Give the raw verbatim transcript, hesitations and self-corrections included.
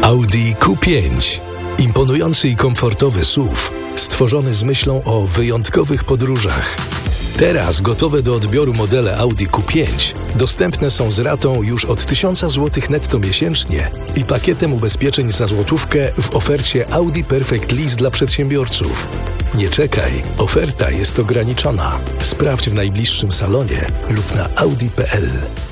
Audi Q pięć. Imponujący i komfortowy S U V, stworzony z myślą o wyjątkowych podróżach. Teraz gotowe do odbioru modele Audi Q pięć dostępne są z ratą już od tysiąc złotych netto miesięcznie i pakietem ubezpieczeń za złotówkę w ofercie Audi Perfect Lease dla przedsiębiorców. Nie czekaj, oferta jest ograniczona. Sprawdź w najbliższym salonie lub na audi kropka p l.